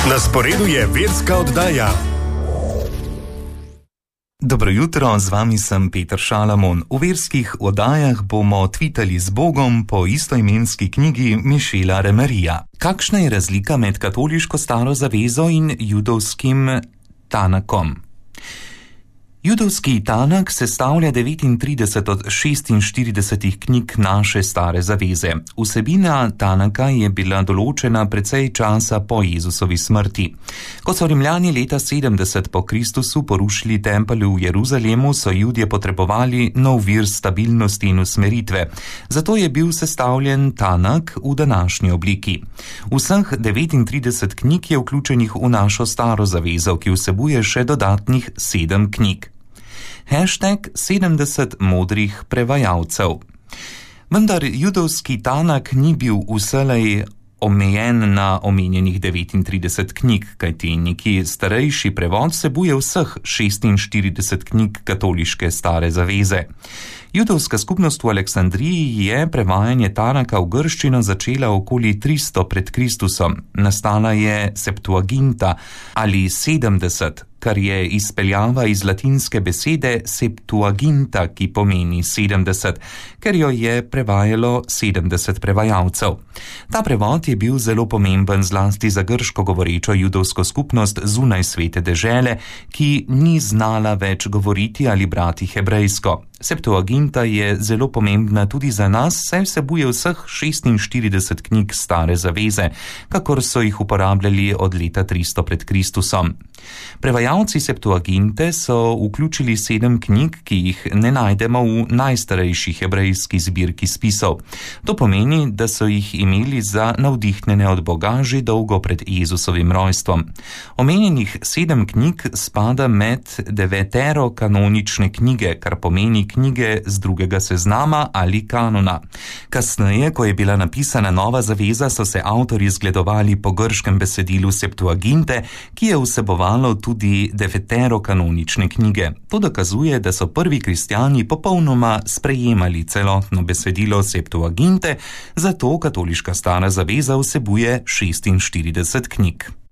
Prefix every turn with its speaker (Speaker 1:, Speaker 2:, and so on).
Speaker 1: Na sporedu je verska oddaja.
Speaker 2: Dobro jutro, z vami sem Peter Šalamon. V verskih oddajah bomo tvitali z Bogom po istoimenski knjigi Michela Remerija. Kakšna je razlika med katoliško staro zavezo in judovskim Tanakom? Judovski Tanak sestavlja 39 od 46 knjig naše stare zaveze. Vsebina Tanaka je bila določena precej časa po Jezusovi smrti. Ko so Rimljani leta 70 po Kristusu porušili tempelj v Jeruzalemu, so Judje potrebovali nov vir stabilnosti in usmeritve. Zato je bil sestavljen Tanak v današnji obliki. Vseh 39 knjig je vključenih v našo staro zavezo, ki vsebuje še dodatnih 7 knjig. #70 modrih prevajalcev. Vendar judovski Tanak ni bil vselej omejen na omenjenih 39 knjig, kajti neki starejši prevod vsebuje vseh 46 knjig katoliške stare zaveze. Judovska skupnost v Aleksandriji je prevajanje Tanaka v grščino začela okoli 300 pred Kristusom. Nastala je Septuaginta ali 70, kar je izpeljava iz latinske besede Septuaginta, ki pomeni 70, ker jo je prevajalo 70 prevajalcev. Ta prevod je bil zelo pomemben zlasti za grško govorečo judovsko skupnost zunaj svete dežele, ki ni znala več govoriti ali brati hebrejsko. Septuaginta je zelo pomembna tudi za nas, saj vsebuje vseh 46 knjig stare zaveze, kakor so jih uporabljali od leta 300 pred Kristusom. Prevajalci Septuaginte so vključili 7 knjig, ki jih ne najdemo v najstarejši hebrejski zbirki spisov. To pomeni, da so jih imeli za navdihnjene od Boga že dolgo pred Jezusovim rojstvom. Omenjenih 7 knjig spada med deveterokanonične knjige, kar pomeni knjige z drugega seznama ali kanona. Kasneje, ko je bila napisana nova zaveza, so se avtorji zgledovali po grškem besedilu Septuaginte, ki je vsebovalo tudi deveterokanonične knjige. To dokazuje, da so prvi kristjani popolnoma sprejemali celotno besedilo Septuaginte, zato katoliška stara zaveza vsebuje 46 knjig.